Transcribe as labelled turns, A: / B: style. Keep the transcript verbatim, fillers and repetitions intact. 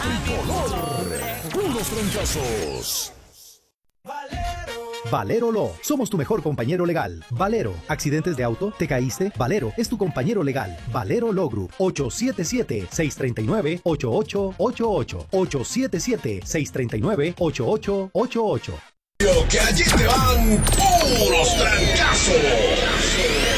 A: tricolor. Puros trancazos.
B: Valero Law, somos tu mejor compañero legal. Valero, accidentes de auto, te caíste, Valero es tu compañero legal. Valero Law Group, ocho siete siete, seis tres nueve, ocho ocho ocho ocho, ocho siete siete, seis tres nueve, ocho ocho ocho ocho.
A: Que allí te van puros trancazos.